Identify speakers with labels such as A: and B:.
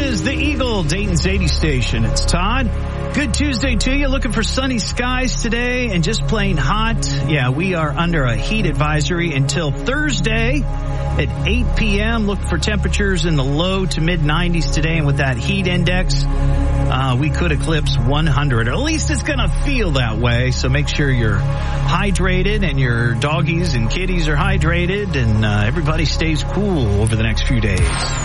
A: is the Eagle, Dayton's 80 station. It's Todd. Good Tuesday to you. Looking for sunny skies today and just plain hot. Yeah, we are under a heat advisory until Thursday at 8 p.m. Look for temperatures in the low to mid 90s today. And with that heat index, we could eclipse 100. Or at least it's going to feel that way. So make sure you're hydrated and your doggies and kitties are hydrated and everybody stays cool over the next few days.